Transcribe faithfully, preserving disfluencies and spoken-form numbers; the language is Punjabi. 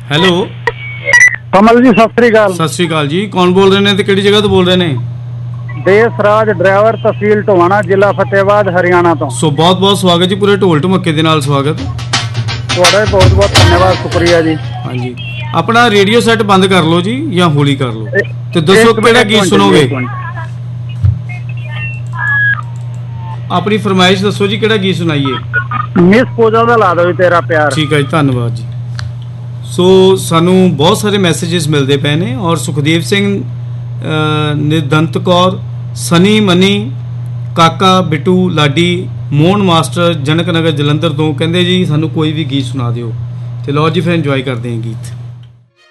ਹੈਲੋ ਕਮਲ ਜੀ, ਸਤਿ ਸ੍ਰੀ ਅਕਾਲ। ਸਤਿ ਸ੍ਰੀ ਅਕਾਲ ਜੀ। ਕੌਣ ਬੋਲ ਰਹੇ ਨੇ ਤੇ ਕਿਹੜੀ ਜਗ੍ਹਾ ਤੋਂ ਬੋਲ ਰਹੇ ਨੇ? ਦੇਸ ਰਾਜ ਡਰਾਈਵਰ, ਤਹਿਸੀਲ ਟੋਹਾਣਾ, ਜ਼ਿਲ੍ਹਾ ਫਤਿਹਾਬਾਦ, ਹਰਿਆਣਾ ਤੋਂ। ਸੋ ਬਹੁਤ ਬਹੁਤ ਸਵਾਗਤ ਜੀ, ਪੂਰੇ ਢੋਲ ਢਮੱਕੇ ਦੇ ਨਾਲ ਸਵਾਗਤ। ਤੁਹਾਡਾ ਬਹੁਤ ਬਹੁਤ ਧੰਨਵਾਦ, ਸ਼ੁਕਰੀਆ ਜੀ। ਹਾਂਜੀ, ਆਪਣਾ ਰੇਡੀਓ ਸੈੱਟ ਬੰਦ ਕਰ ਲਓ ਜੀ ਜਾਂ ਹੌਲੀ ਕਰ ਲਓ ਤੇ ਦੱਸੋ ਇੱਕ ਮਿੰਟ, ਕਿਹੜਾ ਇੱਕ ਗੀਤ ਮਿੰਟ, ਸੁਣੋਗੇ? ਇੱਕ ਮਿੰਟ। ਆਪਣੀ ਫਰਮਾਇਸ਼ ਦੱਸੋ ਜੀ, ਕਿਹੜਾ ਗੀਤ ਸੁਣਾਈਏ? ਮਿਸ ਪੂਜਾ ਦਾ ਲਾ ਦਿਓ ਜੀ, ਤੇਰਾ ਪਿਆਰ। ਠੀਕ ਹੈ ਜੀ, ਧੰਨਵਾਦ ਜੀ। ਸੋ ਸਾਨੂੰ ਬਹੁਤ ਸਾਰੇ ਮੈਸੇजेस ਮਿਲਦੇ ਪਏ ਨੇ ਔਰ ਸੁਖਦੇਵ ਸਿੰਘ, ਨਿਰਦੰਤ ਕੌਰ, ਸਨੀ ਮਨੀ, ਕਾਕਾ ਬਿੱਟੂ, ਲਾਡੀ, ਮੋਹਨ ਮਾਸਟਰ, ਜਨਕ ਨਗਰ ਜਲੰਧਰ ਤੋਂ ਕਹਿੰਦੇ ਜੀ ਸਾਨੂੰ ਕੋਈ ਵੀ ਗੀਤ ਸੁਣਾ ਦਿਓ। ਤੇ ਲਓ ਜੀ, ਫਿਰ ਇੰਜੋਏ ਕਰਦੇ ਹਾਂ ਗੀਤ।